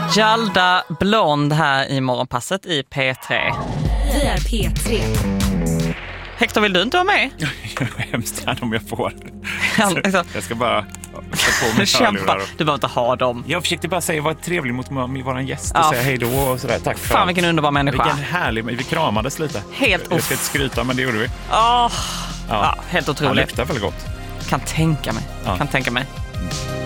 Jalda Blond här i morgonpasset i P3. Vi är P3. Hector, vill du inte vara med? Jag är hemskt gärna om jag får. Jag ska bara ta på mig kämpa. Du behöver inte ha dem. Jag försökte bara säga, var trevlig mot våran gäst och säga hej då och sådär. Tack för fan, vilken underbar människa. Vilken härlig, vi kramades lite. Helt Jag ska inte skryta, men det gjorde vi. Helt otroligt. Han luktar väldigt gott. Kan tänka mig.